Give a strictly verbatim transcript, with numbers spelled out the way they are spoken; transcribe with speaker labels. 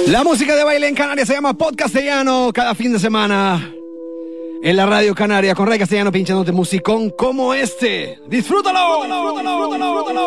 Speaker 1: La música de baile en Canarias se llama Pod Castellano, cada fin de semana en la Radio Canaria con Ray Castellano pinchándote musicón como este. ¡Disfrútalo! ¡Disfrútalo! ¡Disfrútalo! ¡Disfrútalo!